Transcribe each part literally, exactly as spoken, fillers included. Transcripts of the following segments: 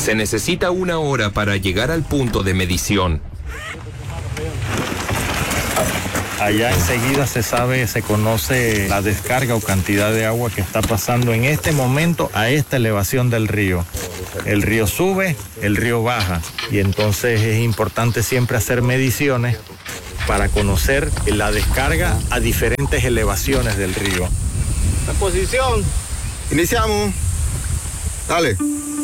Se necesita una hora para llegar al punto de medición. Allá enseguida se sabe, se conoce la descarga o cantidad de agua que está pasando en este momento a esta elevación del río. El río sube, el río baja, y entonces es importante siempre hacer mediciones para conocer la descarga a diferentes elevaciones del río. La posición. Iniciamos. Dale.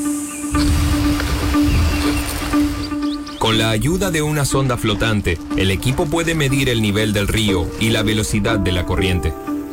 Con la ayuda de una sonda flotante, el equipo puede medir el nivel del río y la velocidad de la corriente.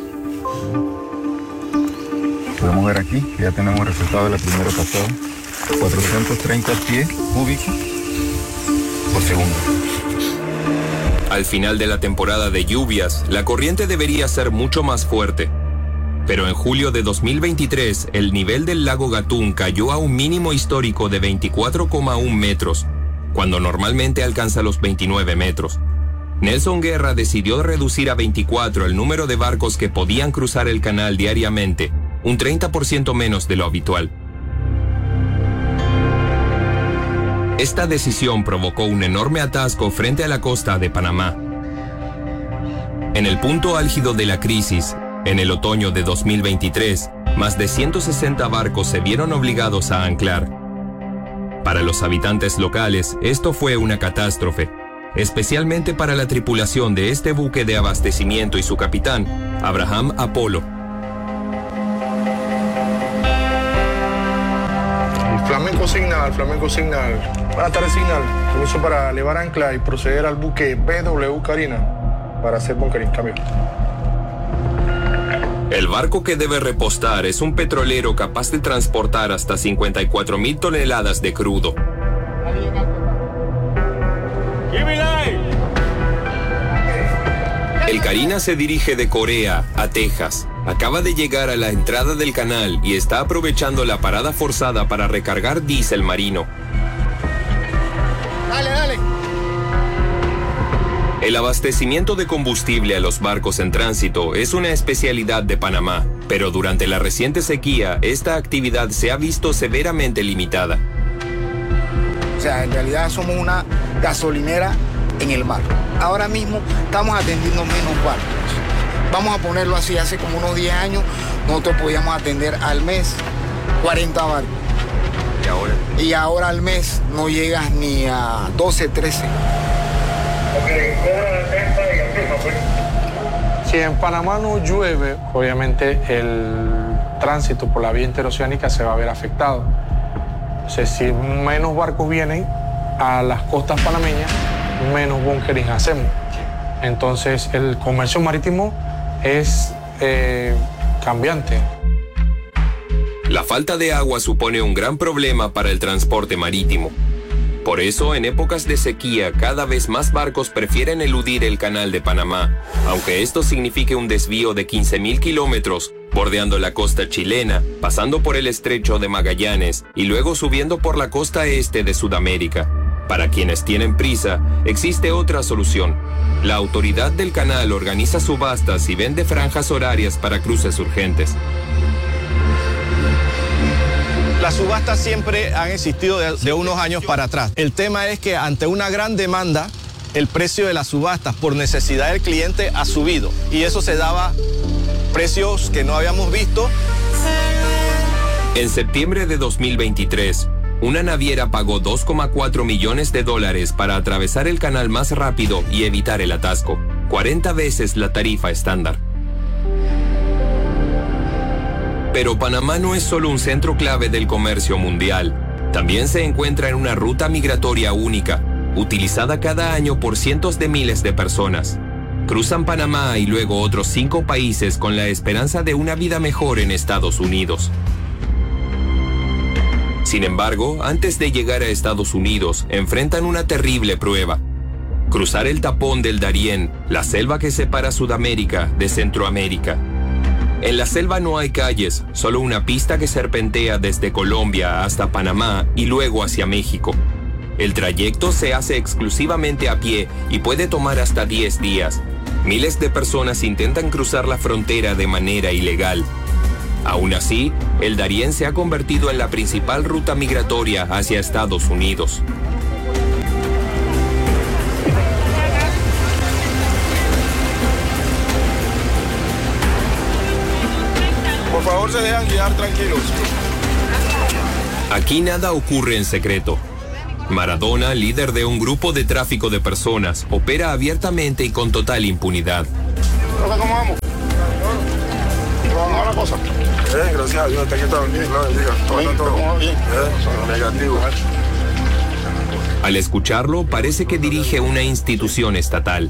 Podemos ver aquí que ya tenemos el resultado de la primera pasada. cuatrocientos treinta pies cúbicos por segundo. Al final de la temporada de lluvias, la corriente debería ser mucho más fuerte. Pero en julio de dos mil veintitrés, el nivel del lago Gatún cayó a un mínimo histórico de veinticuatro coma uno metros, cuando normalmente alcanza los veintinueve metros. Nelson Guerra decidió reducir a veinticuatro el número de barcos que podían cruzar el canal diariamente, un treinta por ciento menos de lo habitual. Esta decisión provocó un enorme atasco frente a la costa de Panamá. En el punto álgido de la crisis, en el otoño de dos mil veintitrés, más de ciento sesenta barcos se vieron obligados a anclar. Para los habitantes locales, esto fue una catástrofe, especialmente para la tripulación de este buque de abastecimiento y su capitán, Abraham Apollo. Flamenco Signal, Flamenco Signal. Buenas tardes, Signal. Permiso para elevar ancla y proceder al buque B W Carina para hacer bunkering. Cambio. El barco que debe repostar es un petrolero capaz de transportar hasta cincuenta y cuatro mil toneladas de crudo. El Carina se dirige de Corea a Texas. Acaba de llegar a la entrada del canal y está aprovechando la parada forzada para recargar diésel marino. Dale, dale. El abastecimiento de combustible a los barcos en tránsito es una especialidad de Panamá, pero durante la reciente sequía, esta actividad se ha visto severamente limitada. O sea, en realidad somos una gasolinera en el mar. Ahora mismo estamos atendiendo menos barcos. Vamos a ponerlo así, hace como unos diez años nosotros podíamos atender al mes cuarenta barcos. ¿Y ahora? Y ahora al mes no llegas ni a doce, trece. Si en Panamá no llueve, obviamente el tránsito por la vía interoceánica se va a ver afectado. O sea, si menos barcos vienen a las costas panameñas, menos bunkering hacemos. Entonces el comercio marítimo es eh, cambiante. La falta de agua supone un gran problema para el transporte marítimo. Por eso, en épocas de sequía, cada vez más barcos prefieren eludir el canal de Panamá, aunque esto signifique un desvío de quince mil kilómetros, bordeando la costa chilena, pasando por el estrecho de Magallanes y luego subiendo por la costa este de Sudamérica. Para quienes tienen prisa, existe otra solución. La autoridad del canal organiza subastas y vende franjas horarias para cruces urgentes. Las subastas siempre han existido de, de unos años para atrás. El tema es que ante una gran demanda, el precio de las subastas por necesidad del cliente ha subido. Y eso se daba precios que no habíamos visto. En septiembre de dos mil veintitrés, una naviera pagó dos coma cuatro millones de dólares para atravesar el canal más rápido y evitar el atasco, cuarenta veces la tarifa estándar. Pero Panamá no es solo un centro clave del comercio mundial. También se encuentra en una ruta migratoria única, utilizada cada año por cientos de miles de personas. Cruzan Panamá y luego otros cinco países con la esperanza de una vida mejor en Estados Unidos. Sin embargo, antes de llegar a Estados Unidos, enfrentan una terrible prueba. Cruzar el tapón del Darién, la selva que separa Sudamérica de Centroamérica. En la selva no hay calles, solo una pista que serpentea desde Colombia hasta Panamá y luego hacia México. El trayecto se hace exclusivamente a pie y puede tomar hasta diez días. Miles de personas intentan cruzar la frontera de manera ilegal. Aún así, el Darién se ha convertido en la principal ruta migratoria hacia Estados Unidos. Por favor, se dejan guiar tranquilos. Aquí nada ocurre en secreto. Maradona, líder de un grupo de tráfico de personas, opera abiertamente y con total impunidad. ¿Cómo vamos? ¿Cómo va la cosa? Eh, gracias a Dios, está aquí está bien, claro, diga. Todo bien, todo bien. Eh, negativo. Al escucharlo, parece que dirige una institución estatal.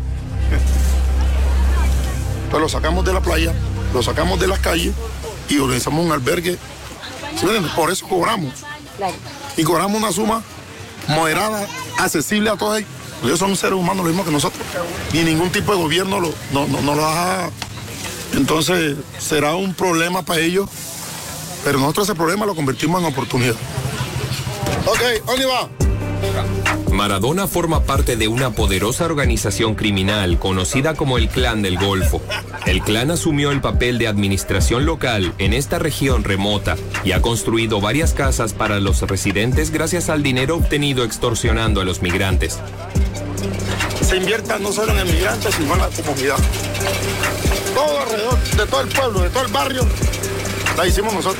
Pues lo sacamos de la playa, lo sacamos de las calles y organizamos un albergue. ¿Sí? Por eso cobramos. Y cobramos una suma moderada, accesible a todos ellos. Ellos son seres humanos lo mismo que nosotros. Y ningún tipo de gobierno lo, no, no, no lo ha... Entonces será un problema para ellos, pero nosotros ese problema lo convertimos en oportunidad. Ok, ¿dónde va? Maradona forma parte de una poderosa organización criminal conocida como el Clan del Golfo. El clan asumió el papel de administración local en esta región remota y ha construido varias casas para los residentes gracias al dinero obtenido extorsionando a los migrantes. Se invierta no solo en el migrante, sino en la comunidad. Todo alrededor, de todo el pueblo, de todo el barrio, la hicimos nosotros.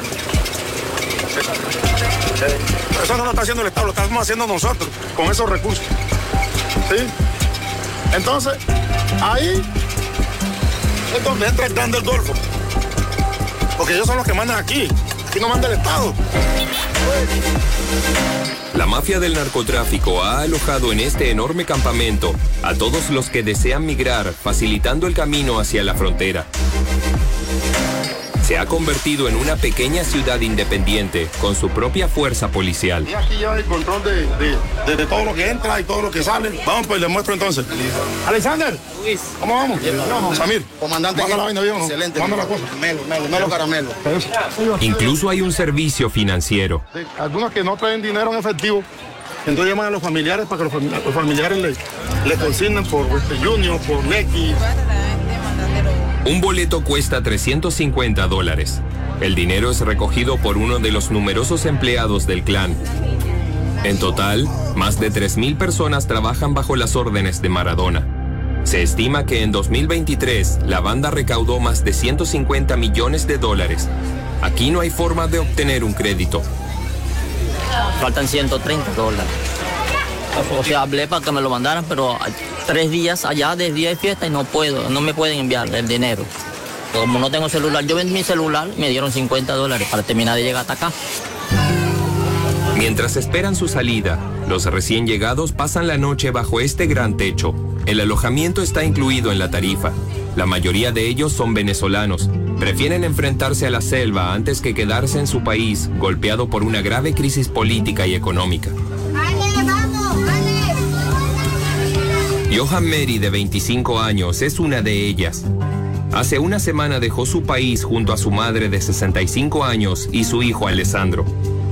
Eso no lo está haciendo el Estado, lo estamos haciendo nosotros, con esos recursos. ¿Sí? Entonces, ahí es donde entra el Clan del Golfo. Porque ellos son los que mandan aquí. Aquí no manda el Estado. La mafia del narcotráfico ha alojado en este enorme campamento a todos los que desean migrar, facilitando el camino hacia la frontera. Se ha convertido en una pequeña ciudad independiente con su propia fuerza policial. Y aquí ya hay control de, de, de, de todo lo que entra y todo lo que sale. Vamos, pues les muestro entonces. Alexander, Luis, ¿cómo vamos? Bien, vamos. Samir, comandante, manda la vaina bien, ¿no? Excelente. Manda la cosa. Melo, melo, melo caramelo. Incluso hay un servicio financiero. De algunos que no traen dinero en efectivo, entonces llaman a los familiares para que los familiares, los familiares les, les consignen por este, Junior, por Nequi. Un boleto cuesta trescientos cincuenta dólares. El dinero es recogido por uno de los numerosos empleados del clan. En total, más de tres mil personas trabajan bajo las órdenes de Maradona. Se estima que en dos mil veintitrés la banda recaudó más de ciento cincuenta millones de dólares. Aquí no hay forma de obtener un crédito. Faltan ciento treinta dólares. O sea, hablé para que me lo mandaran, pero tres días allá de día de fiesta y no puedo, no me pueden enviar el dinero. Como no tengo celular, yo vendí mi celular y me dieron cincuenta dólares para terminar de llegar hasta acá. Mientras esperan su salida, los recién llegados pasan la noche bajo este gran techo. El alojamiento está incluido en la tarifa. La mayoría de ellos son venezolanos. Prefieren enfrentarse a la selva antes que quedarse en su país, golpeado por una grave crisis política y económica. Johan Meri, de veinticinco años, es una de ellas. Hace una semana dejó su país junto a su madre de sesenta y cinco años y su hijo Alessandro.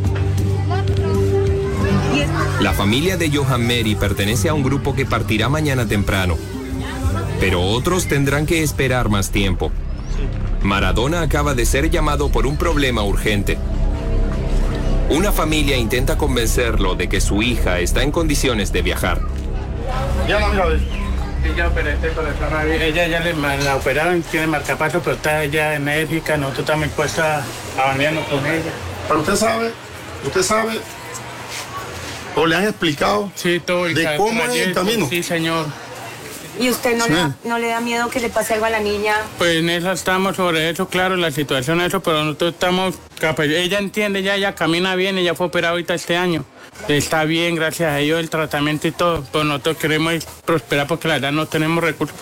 La familia de Johan Meri pertenece a un grupo que partirá mañana temprano, pero otros tendrán que esperar más tiempo. Maradona acaba de ser llamado por un problema urgente. Una familia intenta convencerlo de que su hija está en condiciones de viajar. Ya no, mira, Ella, ella ya le, la operaron, tiene marcapasos, pero está ya enérgica, nosotros estamos dispuestos a, a banearnos con ella. Pero usted sabe, usted sabe, o le han explicado sí, todo el de cómo es el camino. Sí, señor. ¿Y usted no, sí. le, no le da miedo que le pase algo a la niña? Pues en eso estamos sobre eso, claro, la situación es eso, pero nosotros estamos, ella entiende ya, ella camina bien, ella fue operada ahorita este año. Está bien, gracias a ellos, el tratamiento y todo, pero nosotros queremos prosperar porque la verdad no tenemos recursos.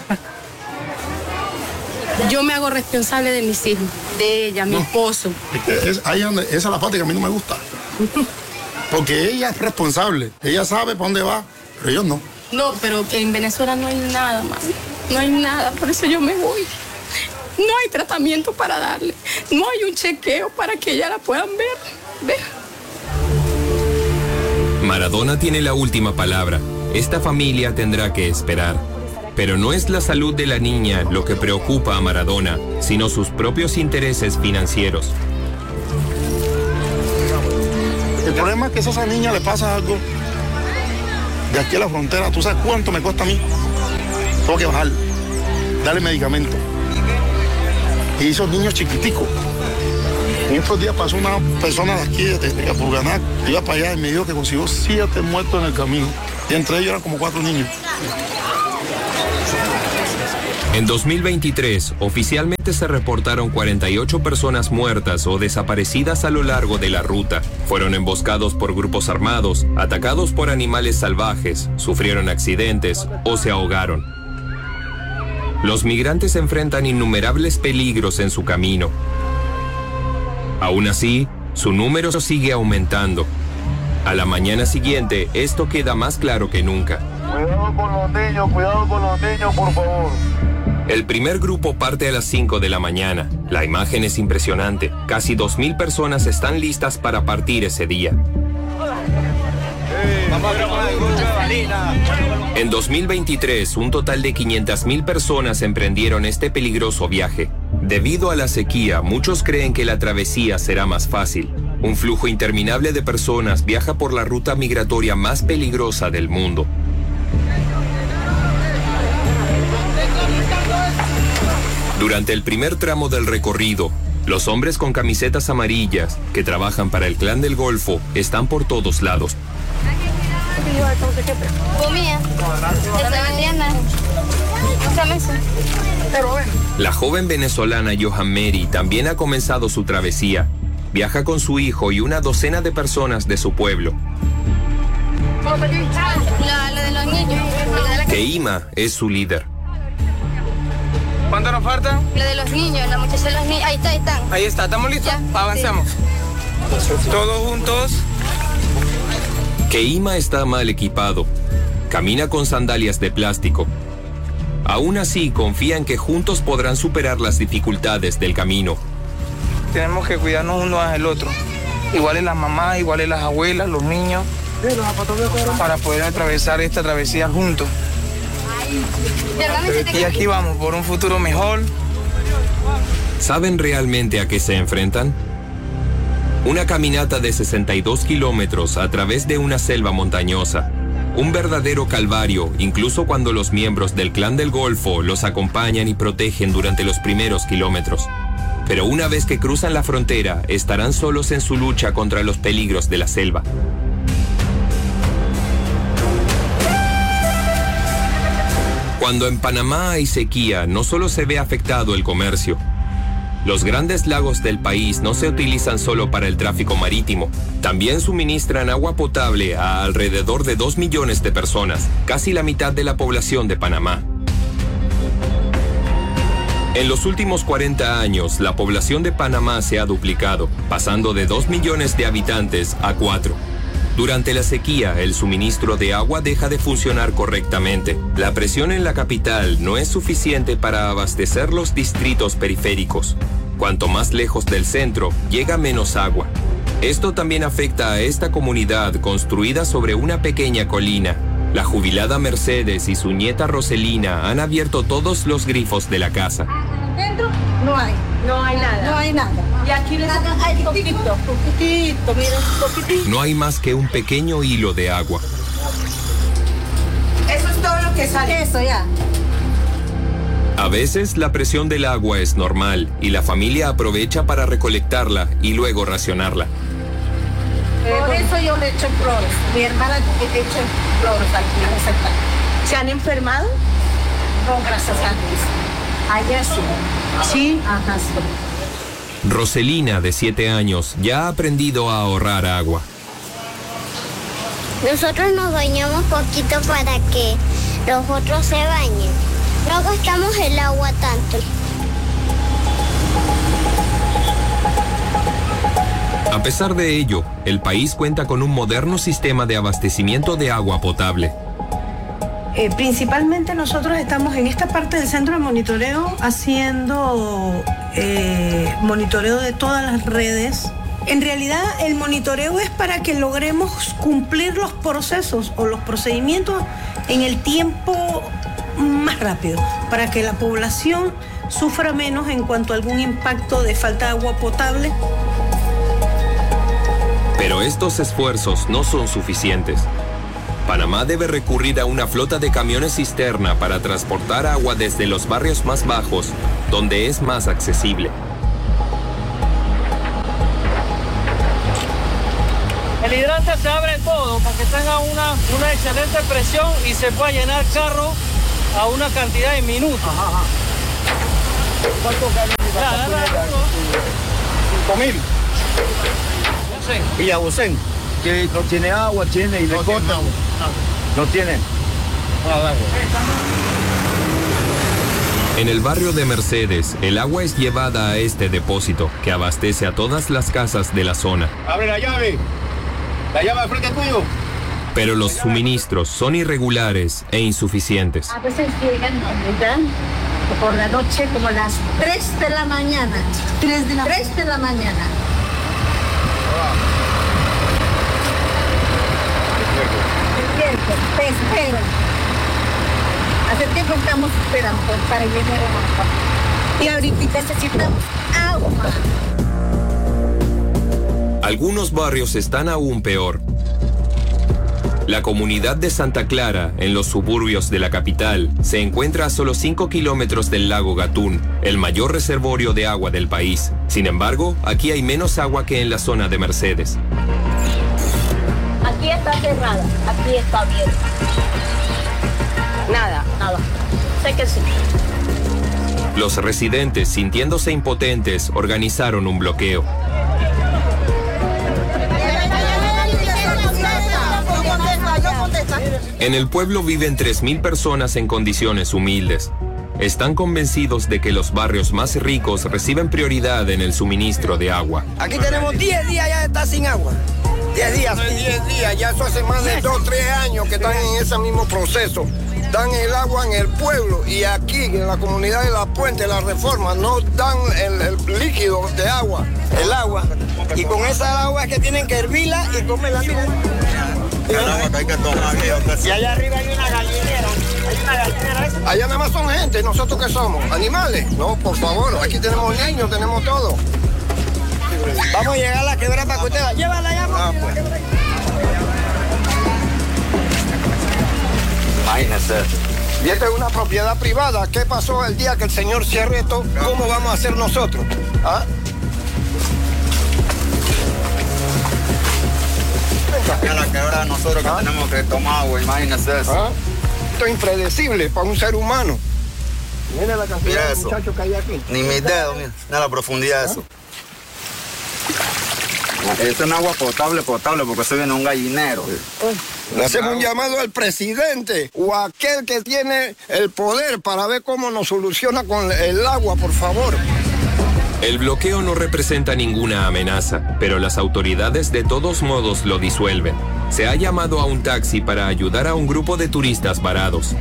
Yo me hago responsable de mis hijos, de ella, mi no. esposo. Es, es, ahí donde, esa es la parte que a mí no me gusta. Porque ella es responsable, ella sabe para dónde va, pero ellos no. No, pero en Venezuela no hay nada más, no hay nada, por eso yo me voy. No hay tratamiento para darle, no hay un chequeo para que ella la puedan ver. Ve. Maradona tiene la última palabra. Esta familia tendrá que esperar. Pero no es la salud de la niña lo que preocupa a Maradona, sino sus propios intereses financieros. El problema es que si a esa niña le pasa algo de aquí a la frontera, ¿tú sabes cuánto me cuesta a mí? Tengo que bajar, darle medicamento. Y esos niños chiquiticos. En estos días pasó una persona de aquí, de Capurganá, iba para allá y me dijo que consiguió siete muertos en el camino. Y entre ellos eran como cuatro niños. En dos mil veintitrés, oficialmente se reportaron cuarenta y ocho personas muertas o desaparecidas a lo largo de la ruta. Fueron emboscados por grupos armados, atacados por animales salvajes, sufrieron accidentes o se ahogaron. Los migrantes enfrentan innumerables peligros en su camino. Aún así, su número sigue aumentando. A la mañana siguiente, esto queda más claro que nunca. Cuidado con los niños, cuidado con los niños, por favor. El primer grupo parte a las cinco de la mañana. La imagen es impresionante. Casi dos mil personas están listas para partir ese día. En dos mil veintitrés, un total de quinientas mil personas emprendieron este peligroso viaje. Debido a la sequía, muchos creen que la travesía será más fácil. Un flujo interminable de personas viaja por la ruta migratoria más peligrosa del mundo. Durante el primer tramo del recorrido, los hombres con camisetas amarillas que trabajan para el Clan del Golfo están por todos lados. La joven venezolana Johan Mary también ha comenzado su travesía. Viaja con su hijo y una docena de personas de su pueblo. Lo, lo de los niños. Keima es su líder. ¿Cuánto nos falta? Lo de los niños, la muchacha de los niños. Ahí está, ahí están. Ahí está, ¿estamos listos? Ya, avancemos. Sí. Todos juntos. Keima está mal equipado. Camina con sandalias de plástico. Aún así, confía en que juntos podrán superar las dificultades del camino. Tenemos que cuidarnos uno al otro. Iguales las mamás, iguales las abuelas, los niños, para poder atravesar esta travesía juntos. Y aquí vamos, por un futuro mejor. ¿Saben realmente a qué se enfrentan? Una caminata de sesenta y dos kilómetros a través de una selva montañosa. Un verdadero calvario, incluso cuando los miembros del Clan del Golfo los acompañan y protegen durante los primeros kilómetros. Pero una vez que cruzan la frontera, estarán solos en su lucha contra los peligros de la selva. Cuando en Panamá hay sequía, no solo se ve afectado el comercio. Los grandes lagos del país no se utilizan solo para el tráfico marítimo. También suministran agua potable a alrededor de dos millones de personas, casi la mitad de la población de Panamá. En los últimos cuarenta años, la población de Panamá se ha duplicado, pasando de dos millones de habitantes a cuatro. Durante la sequía, el suministro de agua deja de funcionar correctamente. La presión en la capital no es suficiente para abastecer los distritos periféricos. Cuanto más lejos del centro, llega menos agua. Esto también afecta a esta comunidad construida sobre una pequeña colina. La jubilada Mercedes y su nieta Roselina han abierto todos los grifos de la casa. ¿Dentro? No hay. No hay nada. No hay nada. Y aquí les hay poquito, poquitito, miren, poquitito. No hay más que un pequeño hilo de agua. Eso es todo lo que sale. Eso ya. A veces la presión del agua es normal y la familia aprovecha para recolectarla y luego racionarla. Por eso yo le echo cloro. Mi hermana le echa cloro aquí en esa parte. ¿Se han enfermado? No, gracias a Dios. Allá sí. Sí, ajá, sí. Roselina, de siete años, ya ha aprendido a ahorrar agua. Nosotros nos bañamos poquito para que los otros se bañen. No gastamos el agua tanto. A pesar de ello, el país cuenta con un moderno sistema de abastecimiento de agua potable. Eh, principalmente nosotros estamos en esta parte del centro de monitoreo haciendo eh, monitoreo de todas las redes. En realidad el monitoreo es para que logremos cumplir los procesos o los procedimientos en el tiempo más rápido, para que la población sufra menos en cuanto a algún impacto de falta de agua potable. Pero estos esfuerzos no son suficientes. Panamá debe recurrir a una flota de camiones cisterna para transportar agua desde los barrios más bajos, donde es más accesible. El hidrante se abre todo para que tenga una, una excelente presión y se pueda llenar carro a una cantidad de minutos. Ajá, ajá. ¿Cuánto carros? Cinco mil. Villagusén, que no tiene agua, tiene y le cortan. No tiene. En el barrio de Mercedes, el agua es llevada a este depósito, que abastece a todas las casas de la zona. ¡Abre la llave! ¡La llave al frente tuyo! Pero los suministros son irregulares e insuficientes. A veces llegan, ¿verdad? Por la noche, como a las tres de la mañana. tres de la, tres de la mañana. Te esperan. Hace tiempo estamos esperando para llegar a agua. Y ahorita necesitamos agua. Algunos barrios están aún peor. La comunidad de Santa Clara, en los suburbios de la capital, se encuentra a solo cinco kilómetros del lago Gatún, el mayor reservorio de agua del país. Sin embargo, aquí hay menos agua que en la zona de Mercedes. Aquí está cerrada, aquí está abierta. Nada, nada. Sé que sí. Los residentes, sintiéndose impotentes, organizaron un bloqueo. En el pueblo viven tres mil personas en condiciones humildes. Están convencidos de que los barrios más ricos reciben prioridad en el suministro de agua. Aquí tenemos diez días ya de estar sin agua. diez días. No es diez días, ya eso hace más de dos, tres años que están en ese mismo proceso. Dan el agua en el pueblo y aquí en la comunidad de La Puente, La Reforma, no dan el, el líquido de agua, el agua. Y con esa agua es que tienen que hervirla y comerla. El agua que hay que tomar. Y allá arriba hay una gallinera. Hay una gallinera esa. Allá nada más son gente, ¿nosotros qué somos? ¿Animales? No, por favor, aquí tenemos niños, tenemos todo. Vamos a llegar a la quebrada para que usted va. Llévala ya. Ah, pues. Imagínese. Y esta es una propiedad privada. ¿Qué pasó el día que el señor cierre esto? ¿Cómo vamos a hacer nosotros? ¿Ah? A la quebrada nosotros que ¿Ah? tenemos que tomar agua, imagínese eso. ¿Ah? Esto es impredecible para un ser humano. Mira la cantidad mira de eso. muchachos que hay aquí. Ni mis dedos, mira, mira la profundidad de ¿Ah? eso. Esto es un agua potable, potable, porque eso viene un gallinero. Le hacemos un llamado al presidente o a aquel que tiene el poder para ver cómo nos soluciona con el agua, por favor. El bloqueo no representa ninguna amenaza, pero las autoridades de todos modos lo disuelven. Se ha llamado a un taxi para ayudar a un grupo de turistas varados.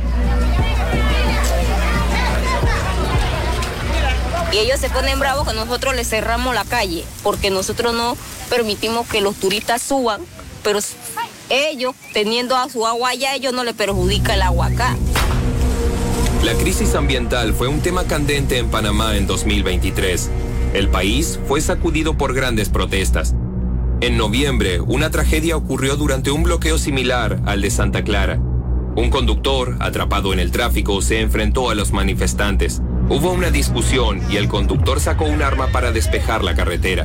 Y ellos se ponen bravos que nosotros les cerramos la calle, porque nosotros no permitimos que los turistas suban, pero ellos, teniendo a su agua allá, ellos no les perjudica el agua acá. La crisis ambiental fue un tema candente en Panamá en dos mil veintitrés. El país fue sacudido por grandes protestas. En noviembre, una tragedia ocurrió durante un bloqueo similar al de Santa Clara. Un conductor, atrapado en el tráfico, se enfrentó a los manifestantes. Hubo una discusión y el conductor sacó un arma para despejar la carretera.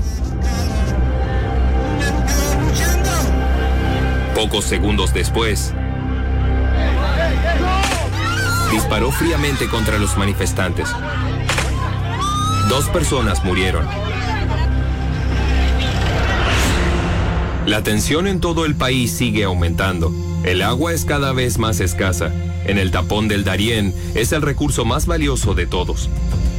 Pocos segundos después, disparó fríamente contra los manifestantes. Dos personas murieron. La tensión en todo el país sigue aumentando. El agua es cada vez más escasa. En el tapón del Darién es el recurso más valioso de todos.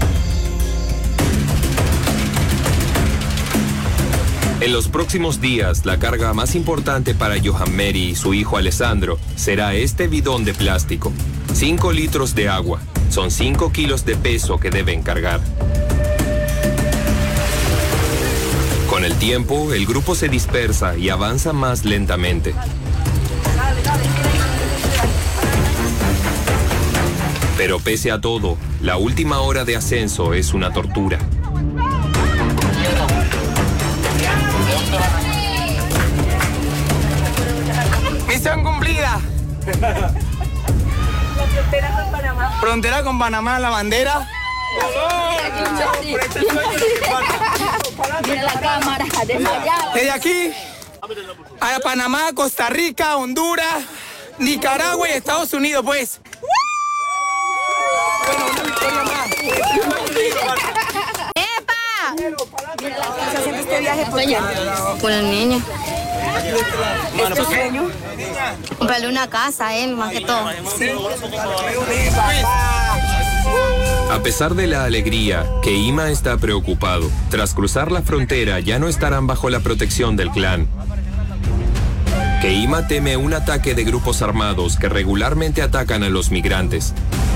En los próximos días, la carga más importante para Johan Mary y su hijo Alessandro será este bidón de plástico. Cinco litros de agua. Son cinco kilos de peso que deben cargar. Con el tiempo, el grupo se dispersa y avanza más lentamente. Pero pese a todo, la última hora de ascenso es una tortura. La frontera con Panamá. Frontera con Panamá, la bandera. Mira la cámara, desmayado. Desde aquí a Panamá, Costa Rica, Honduras, Nicaragua y Estados Unidos, pues. Bueno, una victoria más. ¡Epa! ¿Se siente este viaje por qué? Por el niño. ¿Es tu sueño? Comprarle una casa a él, más que todo. A pesar de la alegría, Keima está preocupado. Tras cruzar la frontera, ya no estarán bajo la protección del clan. Keima teme un ataque de grupos armados que regularmente atacan a los migrantes.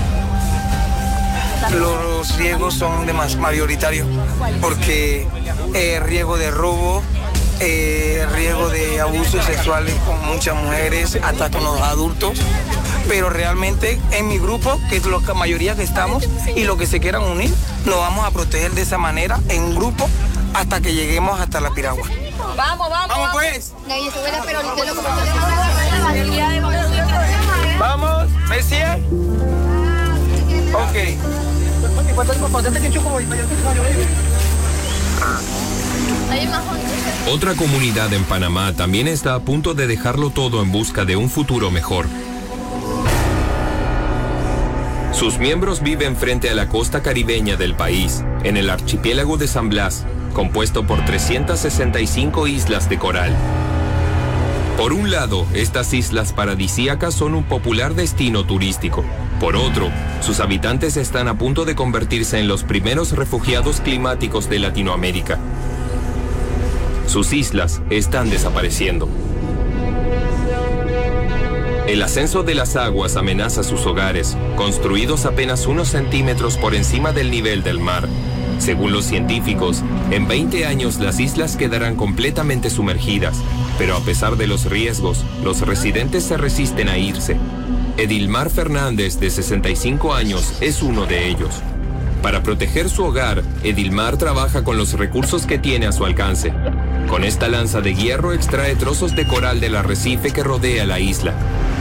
Los riesgos son de más mayoritarios porque eh, riesgo de robo, eh, riesgo de abusos sexuales con muchas mujeres, hasta con los adultos. Pero realmente en mi grupo, que es la mayoría que estamos, y los que se quieran unir, nos vamos a proteger de esa manera en un grupo hasta que lleguemos hasta la piragua. Vamos, vamos. Vamos pues. Vamos, Mesías. Ok. Otra comunidad en Panamá también está a punto de dejarlo todo en busca de un futuro mejor. Sus miembros viven frente a la costa caribeña del país, en el archipiélago de San Blas, compuesto por trescientas sesenta y cinco islas de coral. Por un lado, estas islas paradisíacas son un popular destino turístico. Por otro, sus habitantes están a punto de convertirse en los primeros refugiados climáticos de Latinoamérica. Sus islas están desapareciendo. El ascenso de las aguas amenaza sus hogares, construidos apenas unos centímetros por encima del nivel del mar. Según los científicos, en veinte años las islas quedarán completamente sumergidas, pero a pesar de los riesgos, los residentes se resisten a irse. Edilmar Fernández, de sesenta y cinco años, es uno de ellos. Para proteger su hogar, Edilmar trabaja con los recursos que tiene a su alcance. Con esta lanza de hierro extrae trozos de coral del arrecife que rodea la isla.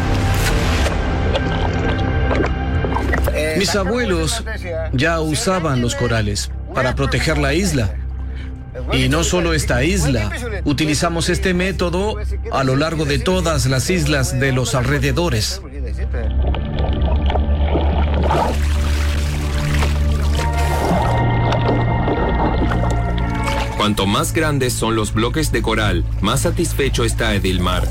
Mis abuelos ya usaban los corales para proteger la isla. Y no solo esta isla, utilizamos este método a lo largo de todas las islas de los alrededores. Cuanto más grandes son los bloques de coral, más satisfecho está Edilmar.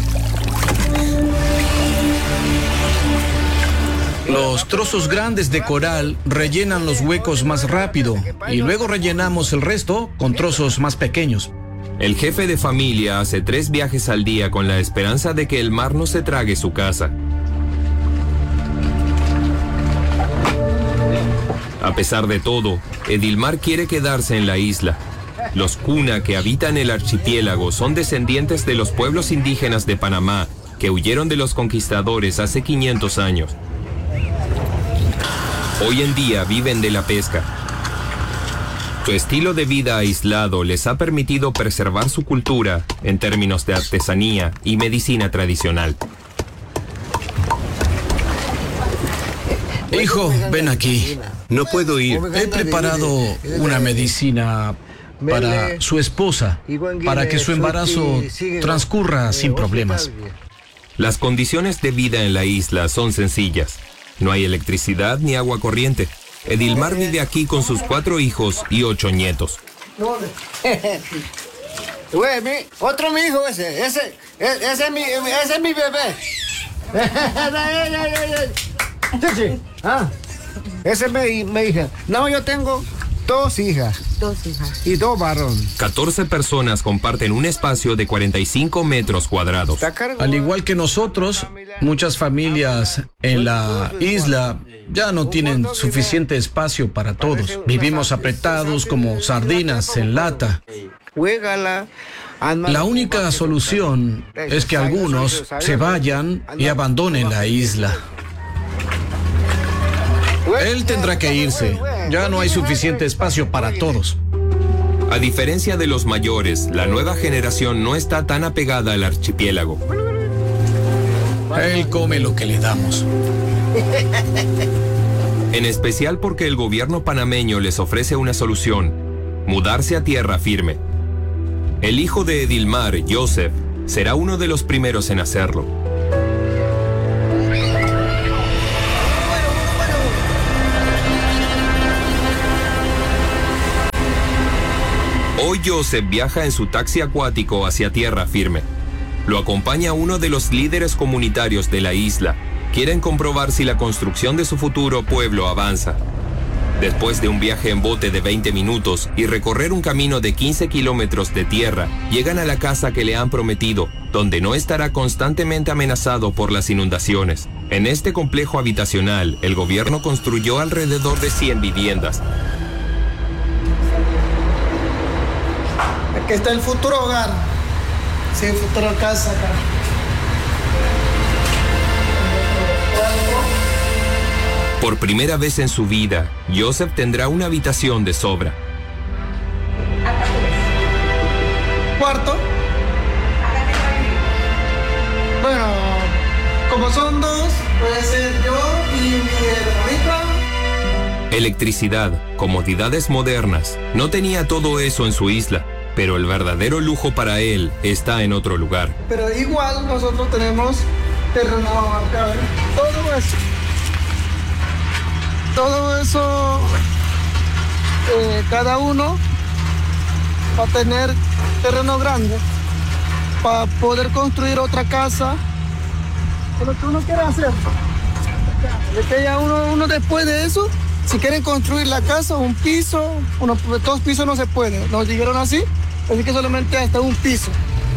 Los trozos grandes de coral rellenan los huecos más rápido y luego rellenamos el resto con trozos más pequeños. El jefe de familia hace tres viajes al día con la esperanza de que el mar no se trague su casa. A pesar de todo, Edilmar quiere quedarse en la isla. Los Kuna que habitan el archipiélago son descendientes de los pueblos indígenas de Panamá que huyeron de los conquistadores hace quinientos años. Hoy en día viven de la pesca. Su estilo de vida aislado les ha permitido preservar su cultura en términos de artesanía y medicina tradicional. Hijo, ven aquí. No puedo ir. He preparado una medicina para su esposa, para que su embarazo transcurra sin problemas. Las condiciones de vida en la isla son sencillas. No hay electricidad ni agua corriente. Edilmar vive aquí con sus cuatro hijos y ocho nietos. Otro mi hijo ese, ese, ese es mi, ese es mi bebé. Ah, ese es mi, mi hija. No, yo tengo dos hijas. Dos hijas. Y dos varones. catorce personas comparten un espacio de cuarenta y cinco metros cuadrados. Al igual que nosotros, muchas familias en la isla ya no tienen suficiente espacio para todos. Vivimos apretados como sardinas en lata. La única solución es que algunos se vayan y abandonen la isla. Él tendrá que irse. Ya no hay suficiente espacio para todos. A diferencia de los mayores, la nueva generación no está tan apegada al archipiélago. Él come lo que le damos. En especial porque el gobierno panameño les ofrece una solución: mudarse a tierra firme. El hijo de Edilmar, Joseph, será uno de los primeros en hacerlo. Hoy Joseph viaja en su taxi acuático hacia tierra firme. Lo acompaña uno de los líderes comunitarios de la isla. Quieren comprobar si la construcción de su futuro pueblo avanza. Después de un viaje en bote de veinte minutos y recorrer un camino de quince kilómetros de tierra, llegan a la casa que le han prometido, donde no estará constantemente amenazado por las inundaciones. En este complejo habitacional, el gobierno construyó alrededor de cien viviendas. Aquí está el futuro hogar. Sí, futuro casa acá. Por primera vez en su vida, Joseph tendrá una habitación de sobra. Cuarto. Bueno, como son dos, puede ser yo y mi hermanita. Electricidad, comodidades modernas. No tenía todo eso en su isla, pero el verdadero lujo para él está en otro lugar. Pero igual nosotros tenemos terreno acá, todo eso. Todo eso, eh, cada uno va a tener terreno grande para poder construir otra casa, lo que uno quiera hacer. De que ya uno, uno después de eso, si quieren construir la casa, un piso, uno, dos pisos no se puede, nos dijeron así, así que solamente hasta un piso.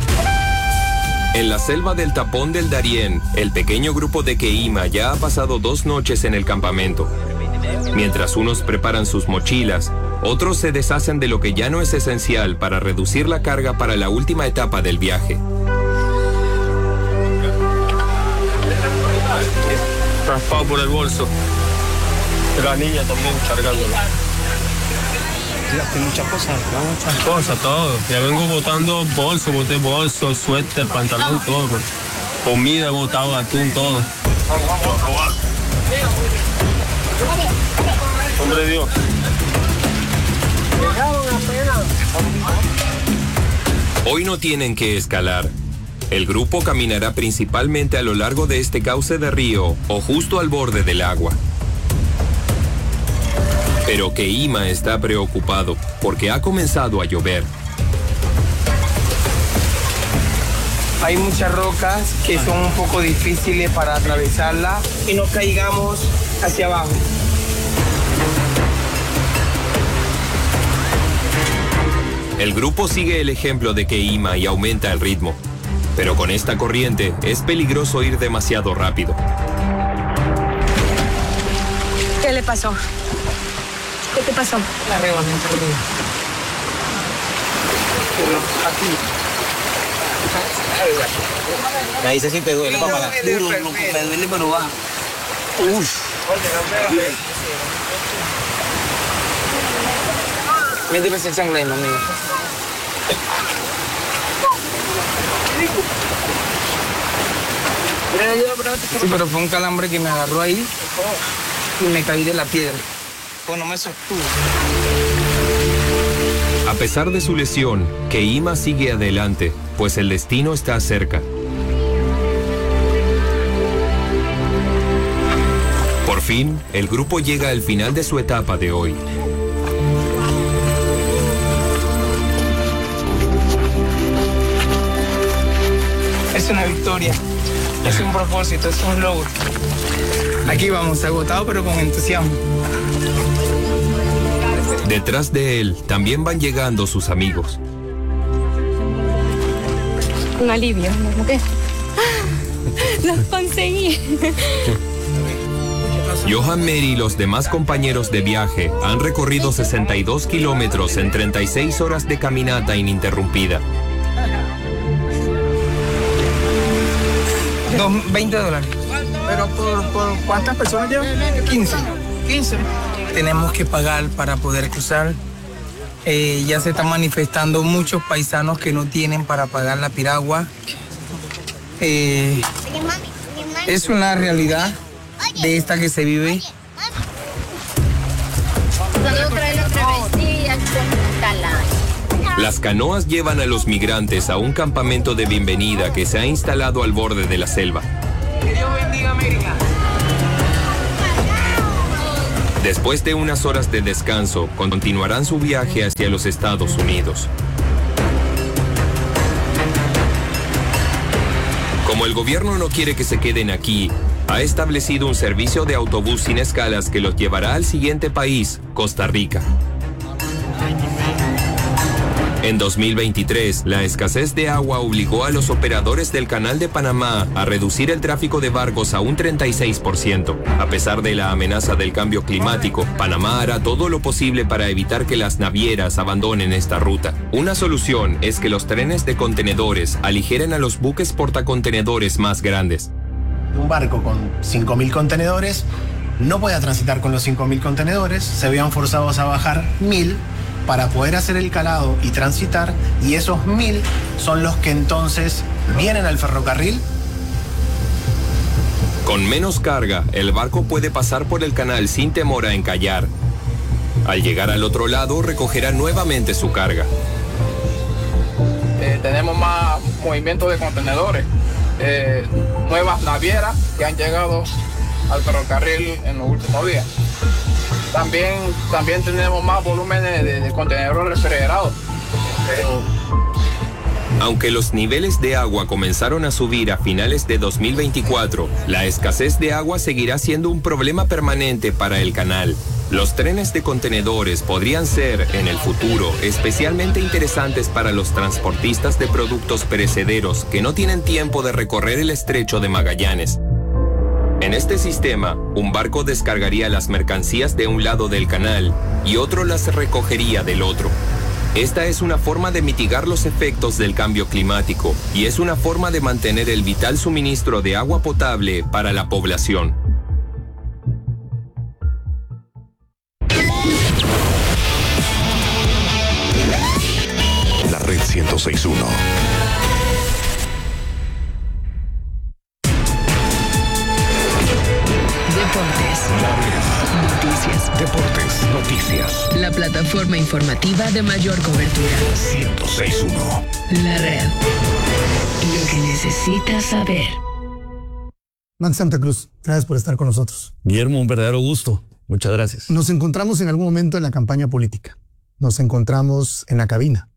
En la selva del Tapón del Darién, el pequeño grupo de Keima ya ha pasado dos noches en el campamento. Mientras unos preparan sus mochilas, otros se deshacen de lo que ya no es esencial para reducir la carga para la última etapa del viaje. Raspado por el bolso. La niña también cargándola. Tiraste muchas cosas, ¿no? Muchas cosas, todo. Ya vengo botando bolso, boté bolso, suéter, pantalón, todo. Comida, botado, atún, todo. Hombre de Dios. Hoy no tienen que escalar. El grupo caminará principalmente a lo largo de este cauce de río o justo al borde del agua. Pero Keima está preocupado porque ha comenzado a llover. Hay muchas rocas que son un poco difíciles para atravesarlas y no caigamos hacia abajo. El grupo sigue el ejemplo de Keima y aumenta el ritmo. Pero con esta corriente es peligroso ir demasiado rápido. ¿Qué le pasó? ¿Qué te pasó? La rebaneta. Aquí. Ahí se siente duele, papá. Me duele, pero va. Uf. Méteme ese sangre, amigo. Sí, pero fue un calambre que me agarró ahí y me caí de la piedra. Pues no me sostuvo. A pesar de su lesión, Keima sigue adelante, pues el destino está cerca. Por fin, el grupo llega al final de su etapa de hoy. Es una victoria, es un propósito, es un logro. Aquí vamos, agotado pero con entusiasmo. Detrás de él también van llegando sus amigos. Un alivio, ¿no? ¿Qué? ¡Los conseguí! Johan Meri y los demás compañeros de viaje han recorrido sesenta y dos kilómetros en treinta y seis horas de caminata ininterrumpida. Dos, veinte dólares. ¿Pero por, por cuántas personas llevan? quince. quince. Tenemos que pagar para poder cruzar. Eh, ya se están manifestando muchos paisanos que no tienen para pagar la piragua. Eh, Es una realidad de esta que se vive. Las canoas llevan a los migrantes a un campamento de bienvenida que se ha instalado al borde de la selva. Que Dios bendiga América. Después de unas horas de descanso, continuarán su viaje hacia los Estados Unidos. Como el gobierno no quiere que se queden aquí, ha establecido un servicio de autobús sin escalas que los llevará al siguiente país, Costa Rica. En dos mil veintitrés, la escasez de agua obligó a los operadores del Canal de Panamá a reducir el tráfico de barcos a un treinta y seis por ciento. A pesar de la amenaza del cambio climático, Panamá hará todo lo posible para evitar que las navieras abandonen esta ruta. Una solución es que los trenes de contenedores aligeren a los buques portacontenedores más grandes. Un barco con cinco mil contenedores no podía transitar con los cinco mil contenedores, se veían forzados a bajar mil para poder hacer el calado y transitar, y esos mil son los que entonces vienen al ferrocarril. Con menos carga, el barco puede pasar por el canal sin temor a encallar. Al llegar al otro lado, recogerá nuevamente su carga. Eh, tenemos más movimiento de contenedores, eh, nuevas navieras que han llegado al ferrocarril en los últimos días. También, también tenemos más volúmenes de, de contenedores refrigerados. Aunque los niveles de agua comenzaron a subir a finales de dos mil veinticuatro, la escasez de agua seguirá siendo un problema permanente para el canal. Los trenes de contenedores podrían ser, en el futuro, especialmente interesantes para los transportistas de productos perecederos que no tienen tiempo de recorrer el estrecho de Magallanes. En este sistema, un barco descargaría las mercancías de un lado del canal y otro las recogería del otro. Esta es una forma de mitigar los efectos del cambio climático y es una forma de mantener el vital suministro de agua potable para la población. La Red ciento seis punto uno. Noticias. Deportes, noticias. La plataforma informativa de mayor cobertura. ciento seis punto uno. La Red. Lo que necesitas saber. Max Santa Cruz, gracias por estar con nosotros. Guillermo, un verdadero gusto. Muchas gracias. Nos encontramos en algún momento en la campaña política. Nos encontramos en la cabina.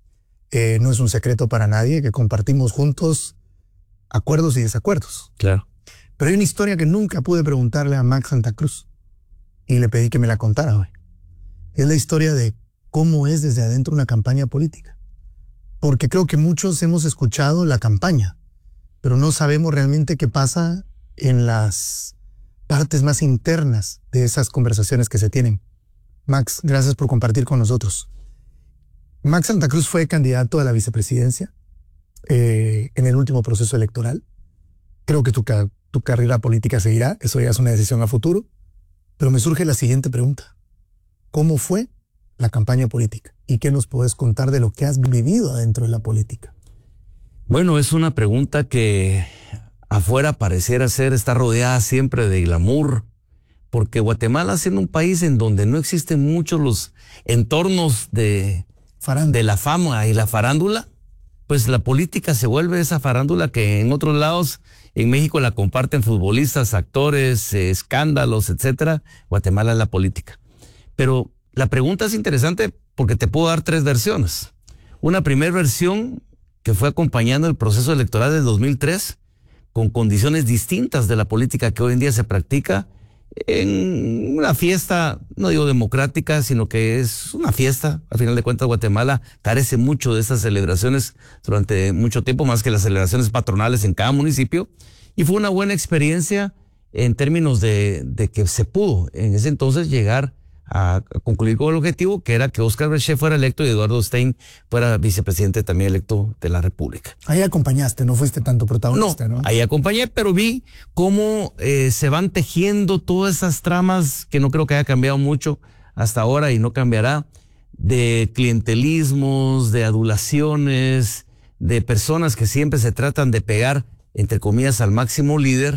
Eh, no es un secreto para nadie que compartimos juntos acuerdos y desacuerdos. Claro. Pero hay una historia que nunca pude preguntarle a Max Santa Cruz y le pedí que me la contara hoy. Es la historia de cómo es desde adentro una campaña política. Porque creo que muchos hemos escuchado la campaña, pero no sabemos realmente qué pasa en las partes más internas de esas conversaciones que se tienen. Max, gracias por compartir con nosotros. Max Santa Cruz fue candidato a la vicepresidencia eh, en el último proceso electoral. Creo que tu, tu carrera política seguirá, eso ya es una decisión a futuro. Pero me surge la siguiente pregunta. ¿Cómo fue la campaña política? ¿Y qué nos puedes contar de lo que has vivido adentro de la política? Bueno, es una pregunta que afuera pareciera ser, está rodeada siempre de glamour, porque Guatemala, siendo un país en donde no existen muchos los entornos de, de la fama y la farándula, pues la política se vuelve esa farándula que en otros lados, en México la comparten futbolistas, actores, eh, escándalos, etcétera. Guatemala es la política. Pero la pregunta es interesante porque te puedo dar tres versiones. Una primera versión que fue acompañando el proceso electoral del dos mil tres con condiciones distintas de la política que hoy en día se practica en una fiesta, no digo democrática, sino que es una fiesta. Al final de cuentas, Guatemala carece mucho de estas celebraciones durante mucho tiempo, más que las celebraciones patronales en cada municipio. Y fue una buena experiencia en términos de, de que se pudo en ese entonces llegar a concluir con el objetivo, que era que Óscar Breché fuera electo y Eduardo Stein fuera vicepresidente también electo de la República. Ahí acompañaste, no fuiste tanto protagonista, ¿no? No, ahí acompañé, pero vi cómo eh, se van tejiendo todas esas tramas que no creo que haya cambiado mucho hasta ahora y no cambiará, de clientelismos, de adulaciones, de personas que siempre se tratan de pegar, entre comillas, al máximo líder,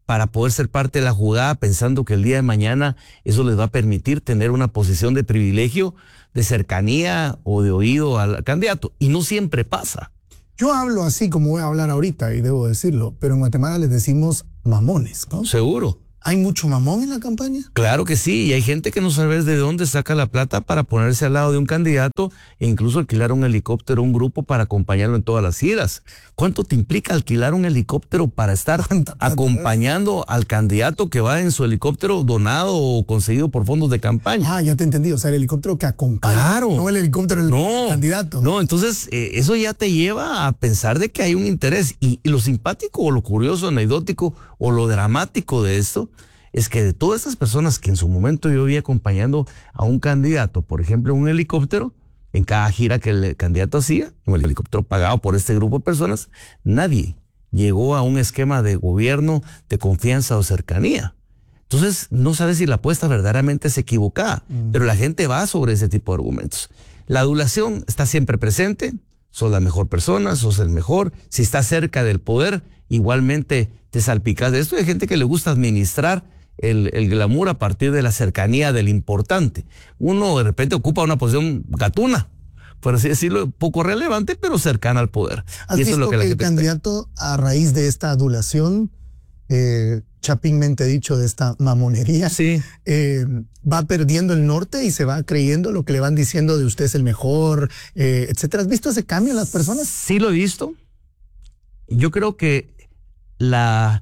para poder ser parte de la jugada, pensando que el día de mañana eso les va a permitir tener una posición de privilegio, de cercanía o de oído al candidato. Y no siempre pasa. Yo hablo así como voy a hablar ahorita, y debo decirlo, pero en Guatemala les decimos mamones, ¿no? Seguro. ¿Hay mucho mamón en la campaña? Claro que sí, y hay gente que no sabe de dónde saca la plata para ponerse al lado de un candidato e incluso alquilar un helicóptero, un grupo para acompañarlo en todas las giras. ¿Cuánto te implica alquilar un helicóptero para estar acompañando al candidato que va en su helicóptero donado o conseguido por fondos de campaña? Ah, ya te entendí, o sea, el helicóptero que acompaña. Claro. No el helicóptero del no, candidato. No, entonces eh, eso ya te lleva a pensar de que hay un interés. Y, y lo simpático o lo curioso, anecdótico o lo dramático de esto es que de todas esas personas que en su momento yo vi acompañando a un candidato, por ejemplo, un helicóptero, en cada gira que el candidato hacía, un helicóptero pagado por este grupo de personas, nadie llegó a un esquema de gobierno, de confianza o cercanía. Entonces, no sabes si la apuesta verdaderamente es equivocada, mm. pero la gente va sobre ese tipo de argumentos. La adulación está siempre presente, sos la mejor persona, sos el mejor, si estás cerca del poder, igualmente te salpicas de esto. Hay gente que le gusta administrar El, el glamour a partir de la cercanía del importante. Uno de repente ocupa una posición gatuna, por así decirlo, poco relevante, pero cercana al poder. ¿Has y visto eso es lo que, que la el gente candidato, espera? A raíz de esta adulación, eh, chapinmente dicho, de esta mamonería, sí. eh, va perdiendo el norte y se va creyendo lo que le van diciendo de usted es el mejor, eh, etcétera? ¿Has visto ese cambio en las personas? Sí, lo he visto. Yo creo que la,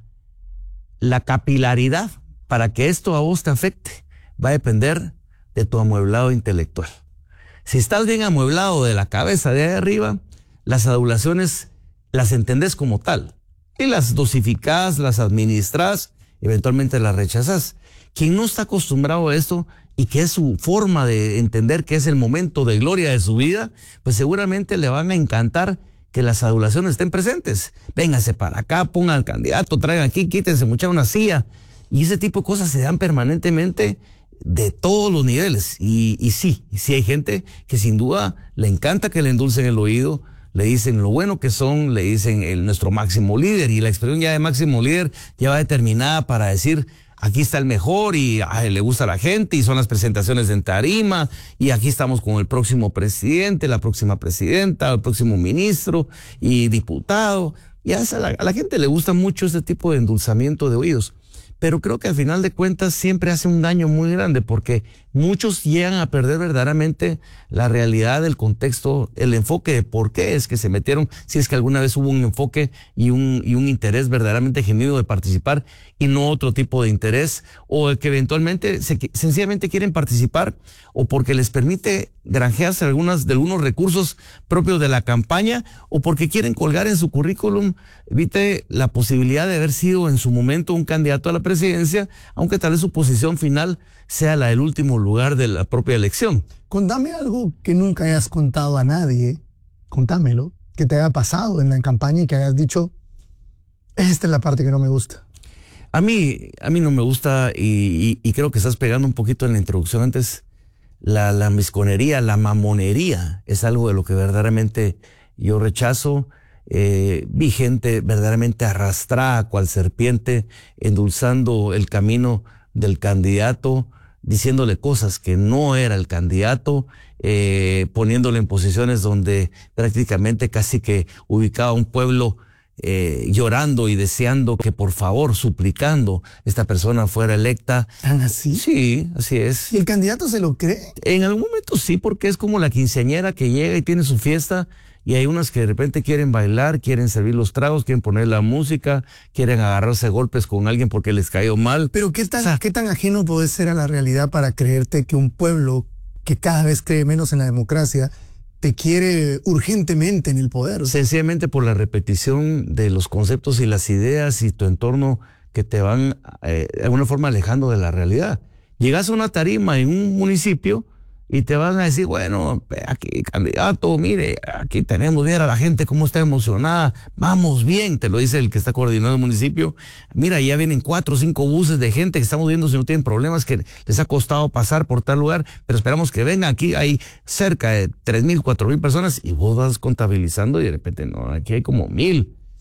la capilaridad para que esto a vos te afecte, va a depender de tu amueblado intelectual. Si estás bien amueblado de la cabeza de ahí arriba, las adulaciones las entendés como tal. Y las dosificás, las administrás, eventualmente las rechazás. Quien no está acostumbrado a esto y que es su forma de entender que es el momento de gloria de su vida, pues seguramente le van a encantar que las adulaciones estén presentes. Véngase para acá, pongan al candidato, traigan aquí, quítense mucha una silla. Y ese tipo de cosas se dan permanentemente de todos los niveles. Y, y sí, sí hay gente que sin duda le encanta que le endulcen el oído, le dicen lo bueno que son, le dicen el, nuestro máximo líder, y la expresión ya de máximo líder ya va determinada para decir aquí está el mejor y ay, le gusta a la gente y son las presentaciones en tarima y aquí estamos con el próximo presidente, la próxima presidenta, el próximo ministro y diputado. Y a, esa, a la gente le gusta mucho este tipo de endulzamiento de oídos. Pero creo que al final de cuentas siempre hace un daño muy grande porque muchos llegan a perder verdaderamente la realidad del contexto, el enfoque de por qué es que se metieron, si es que alguna vez hubo un enfoque y un, y un interés verdaderamente genuino de participar y no otro tipo de interés, o que eventualmente se, sencillamente quieren participar o porque les permite granjearse algunas, de algunos recursos propios de la campaña o porque quieren colgar en su currículum, evite la posibilidad de haber sido en su momento un candidato a la presidencia, aunque tal vez su posición final sea la del último lugar de la propia elección. Contame algo que nunca hayas contado a nadie, contámelo, que te haya pasado en la campaña y que hayas dicho, esta es la parte que no me gusta. A mí, a mí no me gusta y, y, y creo que estás pegando un poquito en la introducción antes, la, la misconería, la mamonería, es algo de lo que verdaderamente yo rechazo. Eh, vi gente verdaderamente arrastrada cual serpiente, endulzando el camino del candidato, diciéndole cosas que no era el candidato, eh, poniéndole en posiciones donde prácticamente casi que ubicaba a un pueblo eh, llorando y deseando que por favor, suplicando, esta persona fuera electa. ¿Tan así? Sí, así es. ¿Y el candidato se lo cree? En algún momento sí, porque es como la quinceañera que llega y tiene su fiesta y hay unas que de repente quieren bailar, quieren servir los tragos, quieren poner la música, quieren agarrarse a golpes con alguien porque les cayó mal. Pero ¿qué tan, o sea, ¿qué tan ajeno puede ser a la realidad para creerte que un pueblo que cada vez cree menos en la democracia te quiere urgentemente en el poder? Sencillamente por la repetición de los conceptos y las ideas y tu entorno que te van eh, de alguna forma alejando de la realidad. Llegas a una tarima en un municipio y te van a decir, bueno, aquí candidato, mire, aquí tenemos, ver a la gente cómo está emocionada, vamos bien, te lo dice el que está coordinando el municipio. Mira, ya vienen cuatro o cinco buses de gente que estamos viendo si no tienen problemas, que les ha costado pasar por tal lugar, pero esperamos que vengan. Aquí hay cerca de tres mil, cuatro mil personas y vos vas contabilizando y de repente, no, aquí hay como mil.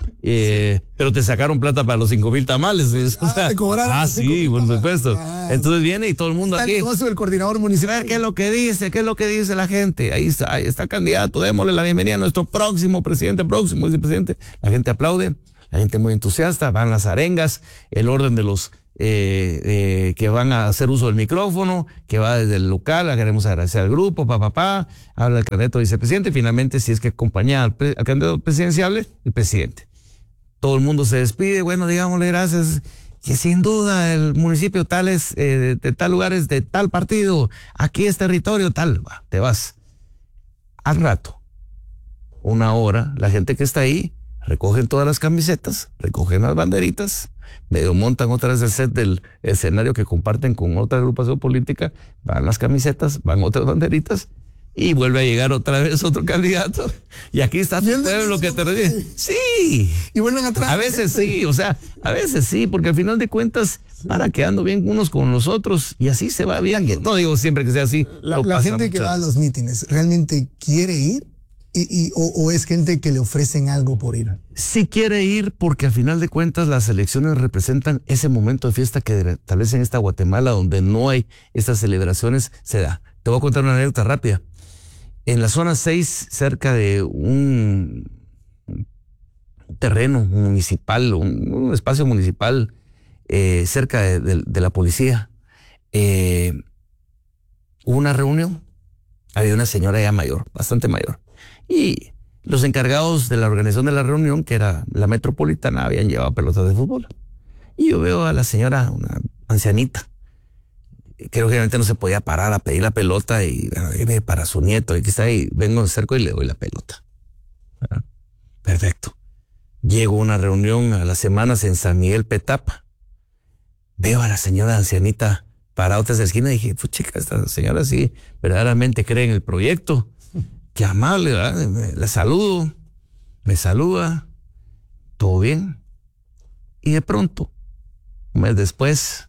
Eh, sí. Pero te sacaron plata para los cinco mil tamales. O sea, ah, ah, sí, por supuesto. Ah, Entonces viene y todo el mundo aquí. El, el coordinador municipal. ¿Qué es lo que dice? ¿Qué es lo que dice la gente? Ahí está, ahí está el candidato. Démosle la bienvenida a nuestro próximo presidente, próximo vicepresidente. La gente aplaude, la gente muy entusiasta, van las arengas, el orden de los eh, eh, que van a hacer uso del micrófono, que va desde el local, queremos agradecer al grupo, papá, papá, habla el candidato vicepresidente, finalmente si es que acompaña al, pre, al candidato presidenciable, el presidente. Todo el mundo se despide, bueno, digámosle gracias, que sin duda el municipio tal es, eh, de, de tal lugar es de tal partido, aquí es territorio tal, va, te vas. Al rato, una hora, la gente que está ahí, recogen todas las camisetas, recogen las banderitas, medio montan otra vez el set del escenario que comparten con otra agrupación política, van las camisetas, van otras banderitas, y vuelve a llegar otra vez otro candidato. Y aquí está tu pueblo que te recibe. Sí. Y vuelven atrás. A veces sí, o sea, a veces sí, porque al final de cuentas para quedando bien unos con los otros y así se va bien. No digo siempre que sea así. La, la gente que va a los mítines, ¿realmente quiere ir? Y, y, o, ¿O es gente que le ofrecen algo por ir? Sí quiere ir porque al final de cuentas las elecciones representan ese momento de fiesta que tal vez en esta Guatemala donde no hay estas celebraciones se da. Te voy a contar una anécdota rápida. En la zona seis, cerca de un terreno municipal, un, un espacio municipal eh, cerca de, de, de la policía, eh, hubo una reunión. Había una señora ya mayor, bastante mayor. Y los encargados de la organización de la reunión, que era la metropolitana, habían llevado pelotas de fútbol. Y yo veo a la señora, una ancianita, que lógicamente no se podía parar a pedir la pelota y bueno, para su nieto, y aquí está ahí, vengo cerco y le doy la pelota. ¿Verdad? Perfecto. Llego a una reunión a las semanas en San Miguel Petapa. Veo a la señora ancianita parada otra esquina y dije, pues chica, esta señora sí verdaderamente cree en el proyecto. Qué amable, ¿verdad? Me, la saludo, me saluda, todo bien. Y de pronto, un mes después,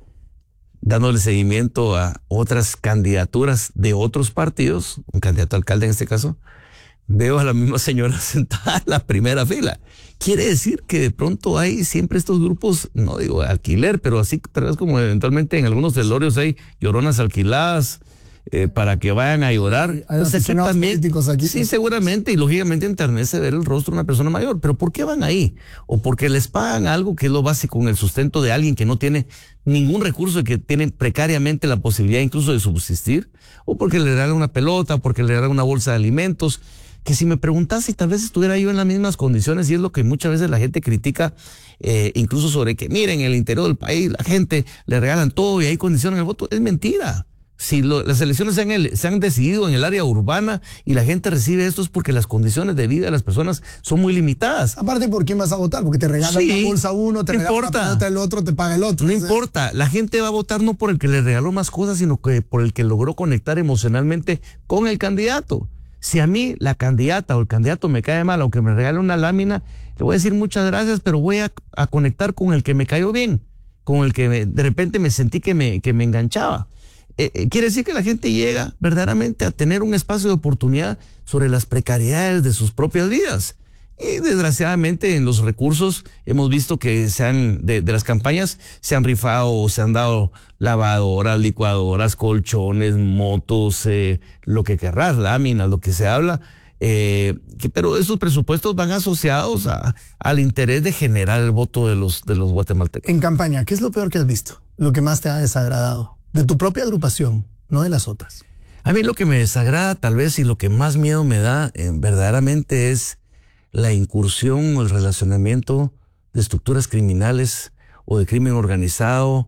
dándole seguimiento a otras candidaturas de otros partidos, un candidato a alcalde en este caso, veo a la misma señora sentada en la primera fila. Quiere decir que de pronto hay siempre estos grupos, no digo alquiler, pero así tal vez como eventualmente en algunos velorios hay lloronas alquiladas, Eh, para que vayan a llorar. Hay Entonces, también, aquí. sí, seguramente, y lógicamente enternece ver el rostro de una persona mayor. Pero ¿por qué van ahí? O porque les pagan algo que es lo básico en el sustento de alguien que no tiene ningún recurso y que tiene precariamente la posibilidad incluso de subsistir, o porque le regalan una pelota, o porque le regalan una bolsa de alimentos. Que si me preguntas si tal vez estuviera yo en las mismas condiciones, y es lo que muchas veces la gente critica, eh, incluso sobre que miren, en el interior del país la gente le regalan todo y hay condiciones el voto, es mentira. Si lo, las elecciones se han, el, se han decidido en el área urbana y la gente recibe esto es porque las condiciones de vida de las personas son muy limitadas. Aparte, ¿por quién vas a votar? Porque te regalan sí, una bolsa uno, te no regalan importa. Una pelota, el otro te paga el otro. No ¿sí? importa, la gente va a votar no por el que le regaló más cosas, sino que por el que logró conectar emocionalmente con el candidato. Si a mí la candidata o el candidato me cae mal, aunque me regale una lámina, le voy a decir muchas gracias, pero voy a, a conectar con el que me cayó bien, con el que me, de repente me sentí que me, que me enganchaba. Eh, eh, quiere decir que la gente llega verdaderamente a tener un espacio de oportunidad sobre las precariedades de sus propias vidas. Y desgraciadamente en los recursos hemos visto que se han, de, de las campañas se han rifado, se han dado lavadoras, licuadoras, colchones, motos, eh, lo que querrás, láminas, lo que se habla. Eh, que, pero esos presupuestos van asociados a, al interés de generar el voto de los, de los guatemaltecos. En campaña, ¿qué es lo peor que has visto? Lo que más te ha desagradado. De tu propia agrupación, no de las otras. A mí lo que me desagrada tal vez y lo que más miedo me da eh, verdaderamente es la incursión o el relacionamiento de estructuras criminales o de crimen organizado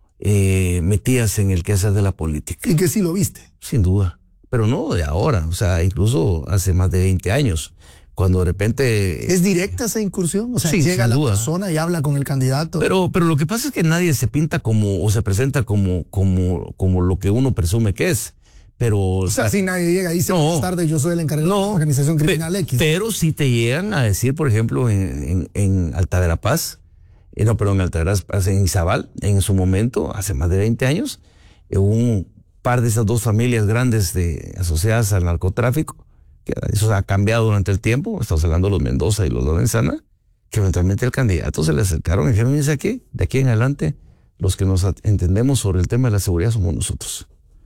eh, metidas en el quehacer de la política. ¿Y que sí lo viste? Sin duda, pero no de ahora, o sea, incluso hace más de veinte años. Cuando de repente... ¿Es directa esa incursión? O sea, sí, llega la duda. persona y habla con el candidato. Pero, pero lo que pasa es que nadie se pinta como, o se presenta como, como, como lo que uno presume que es. Pero... O sea, si nadie llega y dice, no, tarde yo soy el encargado no, de la organización criminal pe, X. Pero si te llegan a decir, por ejemplo, en, en, en Alta Verapaz, eh, no, perdón, en Alta Verapaz, en Izabal, en su momento, hace más de veinte años, eh, un par de esas dos familias grandes de, asociadas al narcotráfico, que eso ha cambiado durante el tiempo, estamos hablando de los Mendoza y los Lorenzana, que eventualmente el candidato se le acercaron y dijeron, dice aquí, de aquí en adelante, los que nos entendemos sobre el tema de la seguridad somos nosotros,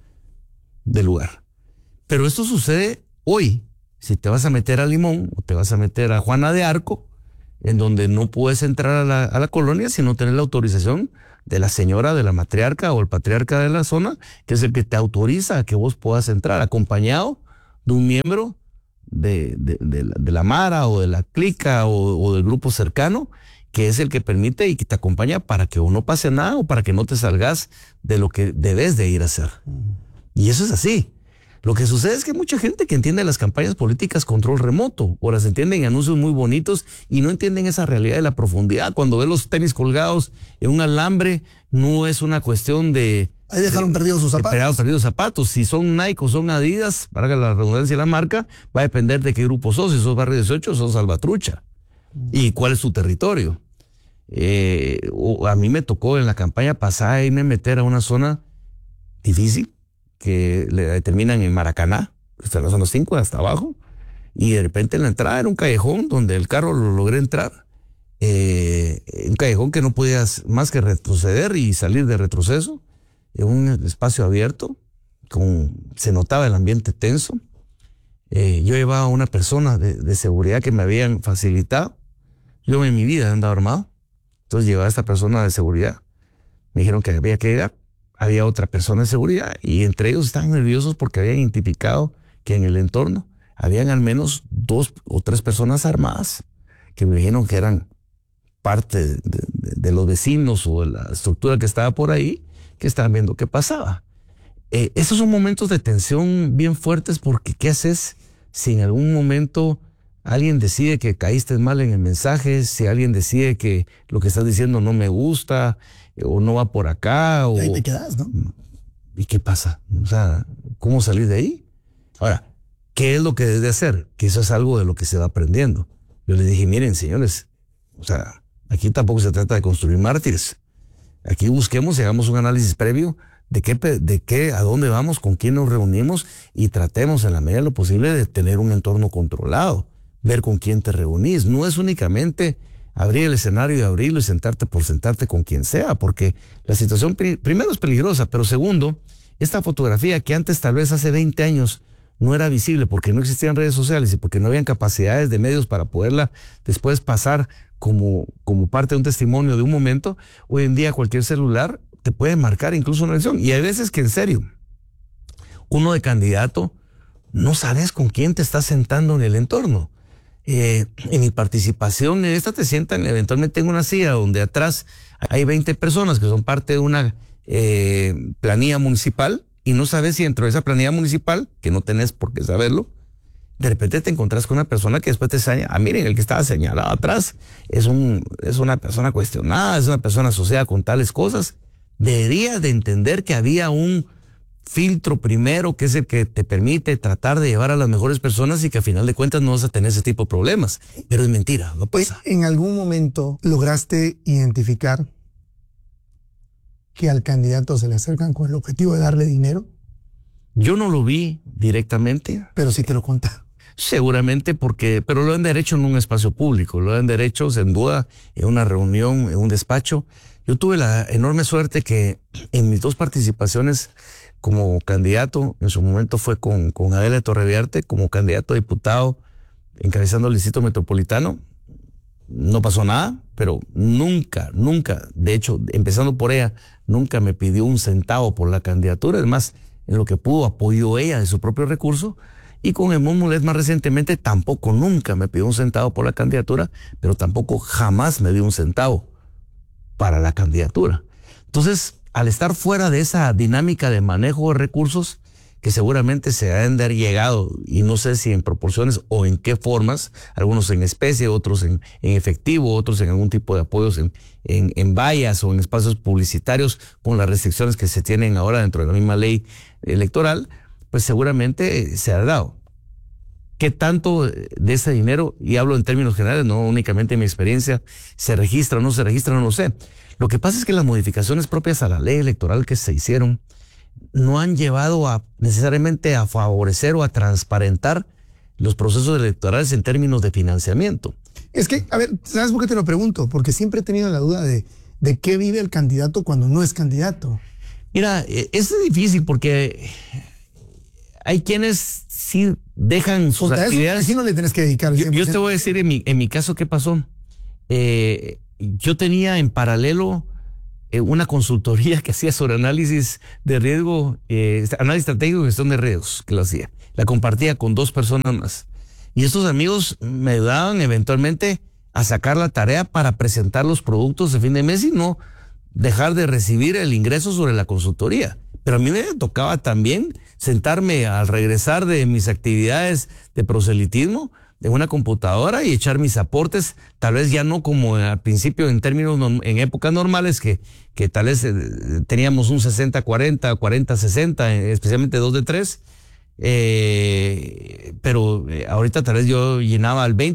del lugar. Pero esto sucede hoy. Si te vas a meter a Limón o te vas a meter a Juana de Arco, en donde no puedes entrar a la, a la colonia si no tienes la autorización de la señora, de la matriarca o el patriarca de la zona, que es el que te autoriza a que vos puedas entrar, acompañado de un miembro de, de, de, la, de la Mara o de la clica o, o del grupo cercano, que es el que permite y que te acompaña para que o no pase nada o para que no te salgas de lo que debes de ir a hacer. Y eso es así. Lo que sucede es que hay mucha gente que entiende las campañas políticas control remoto, o las entienden en anuncios muy bonitos y no entienden esa realidad de la profundidad. Cuando ve los tenis colgados en un alambre, no es una cuestión de... Ahí dejaron de, perdidos sus zapatos. Perdidos, perdidos zapatos. Si son Nike o son Adidas, para la redundancia de la marca, va a depender de qué grupo sos. Si sos Barrio dieciocho, sos Salvatrucha. Mm. Y cuál es su territorio. Eh, a mí me tocó en la campaña pasada irme a meter a una zona difícil, que le determinan en Maracaná, hasta la zona cinco, hasta abajo, y de repente en la entrada era un callejón donde el carro lo logré entrar, eh, un callejón que no podías más que retroceder y salir de retroceso, en un espacio abierto, con, se notaba el ambiente tenso. Eh, yo llevaba a una persona de, de seguridad que me habían facilitado. Yo en mi vida he andado armado, entonces llevaba a esta persona de seguridad, me dijeron que había que llegar. Había otra persona de seguridad y entre ellos estaban nerviosos porque habían identificado que en el entorno habían al menos dos o tres personas armadas que me dijeron que eran parte de, de, de los vecinos o de la estructura que estaba por ahí, que estaban viendo qué pasaba. Eh, esos son momentos de tensión bien fuertes porque ¿qué haces si en algún momento alguien decide que caíste mal en el mensaje, si alguien decide que lo que estás diciendo no me gusta, o no va por acá, o... Ahí te quedas, ¿no? ¿Y qué pasa? O sea, ¿cómo salir de ahí? Ahora, ¿qué es lo que debes de hacer? Que eso es algo de lo que se va aprendiendo. Yo les dije, miren, señores, o sea, aquí tampoco se trata de construir mártires. Aquí busquemos y hagamos un análisis previo de qué, de qué, a dónde vamos, con quién nos reunimos y tratemos en la medida de lo posible de tener un entorno controlado, ver con quién te reunís. No es únicamente abrir el escenario y abrirlo y sentarte por sentarte con quien sea, porque la situación pri- primero es peligrosa, pero segundo, esta fotografía que antes tal vez hace veinte años no era visible porque no existían redes sociales y porque no habían capacidades de medios para poderla después pasar como, como parte de un testimonio de un momento, hoy en día cualquier celular te puede marcar incluso una elección. Y hay veces que en serio, uno de candidato no sabes con quién te estás sentando en el entorno. Eh, en mi participación en esta te sientan eventualmente en una silla donde atrás hay veinte personas que son parte de una eh, planilla municipal y no sabes si dentro de esa planilla municipal, que no tenés por qué saberlo, de repente te encontrás con una persona que después te señala, ah, miren, el que estaba señalado atrás es, un, es una persona cuestionada, es una persona asociada con tales cosas. Deberías de entender que había un filtro primero, que es el que te permite tratar de llevar a las mejores personas y que a final de cuentas no vas a tener ese tipo de problemas. Pero es mentira, no pasa. ¿En algún momento lograste identificar que al candidato se le acercan con el objetivo de darle dinero? Yo no lo vi directamente. Pero sí te lo cuenta. Seguramente porque, pero lo han derecho en un espacio público, lo han derecho sin duda en una reunión, en un despacho. Yo tuve la enorme suerte que en mis dos participaciones como candidato, en su momento fue con, con Adela Torreviarte, como candidato a diputado, encabezando el distrito metropolitano. No pasó nada, pero nunca, nunca, de hecho, empezando por ella, nunca me pidió un centavo por la candidatura. Es más, en lo que pudo apoyó ella de su propio recurso. Y con Edmond Mulet más recientemente tampoco nunca me pidió un centavo por la candidatura, pero tampoco jamás me dio un centavo para la candidatura. Entonces, al estar fuera de esa dinámica de manejo de recursos, que seguramente se han de haber llegado, y no sé si en proporciones o en qué formas, algunos en especie, otros en, en efectivo, otros en algún tipo de apoyos en, en, en vallas o en espacios publicitarios, con las restricciones que se tienen ahora dentro de la misma ley electoral, pues seguramente se ha dado. ¿Qué tanto de ese dinero, y hablo en términos generales, no únicamente en mi experiencia, se registra o no se registra, no lo sé? Lo que pasa es que las modificaciones propias a la ley electoral que se hicieron no han llevado a necesariamente a favorecer o a transparentar los procesos electorales en términos de financiamiento. Es que, a ver, ¿sabes por qué te lo pregunto? Porque siempre he tenido la duda de, de qué vive el candidato cuando no es candidato. Mira, es difícil porque hay quienes sí dejan sus o sea, actividades. Eso, sí no le tienes que dedicar. Yo, yo te voy a decir en mi, en mi caso qué pasó. Eh, yo tenía en paralelo eh, una consultoría que hacía sobre análisis de riesgo, eh, análisis estratégico y gestión de riesgos, que lo hacía. La compartía con dos personas más. Y estos amigos me ayudaban eventualmente a sacar la tarea para presentar los productos de fin de mes y no dejar de recibir el ingreso sobre la consultoría. Pero a mí me tocaba también sentarme al regresar de mis actividades de proselitismo de una computadora y echar mis aportes, tal vez ya no como al principio en términos, en épocas normales, que, que tal vez eh, teníamos un sesenta cuarenta, cuarenta sesenta, especialmente dos de tres, eh, pero eh, ahorita tal vez yo llenaba al veinte.